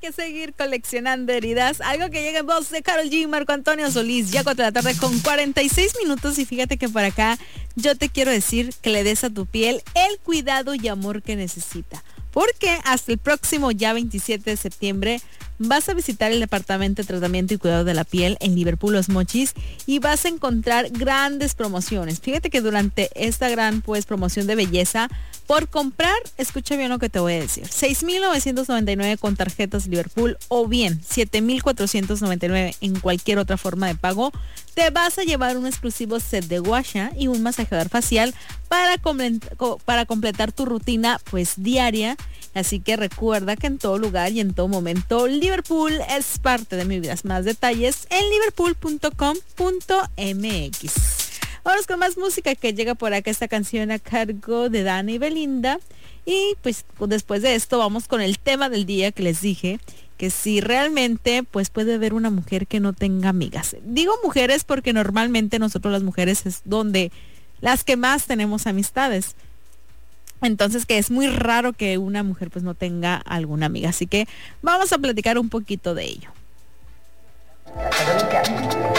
que seguir coleccionando heridas. Algo que llega en voz de Karol G, Marco Antonio Solís, ya 4 de la tarde con 46 minutos. Y fíjate que por acá yo te quiero decir que le des a tu piel el cuidado y amor que necesita. Porque hasta el próximo ya 27 de septiembre vas a visitar el departamento de tratamiento y cuidado de la piel en Liverpool Los Mochis y vas a encontrar grandes promociones. Fíjate que durante esta gran promoción de belleza, por comprar, escucha bien lo que te voy a decir, 6,999 con tarjetas Liverpool o bien 7,499 en cualquier otra forma de pago, te vas a llevar un exclusivo set de guasha y un masajeador facial para completar tu rutina diaria. Así que recuerda que en todo lugar y en todo momento Liverpool es parte de mi vida. Más detalles en liverpool.com.mx. Vamos con más música que llega por acá, esta canción a cargo de Dana y Belinda. Y pues después de esto vamos con el tema del día que les dije, que si realmente puede haber una mujer que no tenga amigas. Digo mujeres porque normalmente nosotros las mujeres es donde las que más tenemos amistades. Entonces que es muy raro que una mujer no tenga alguna amiga. Así que vamos a platicar un poquito de ello.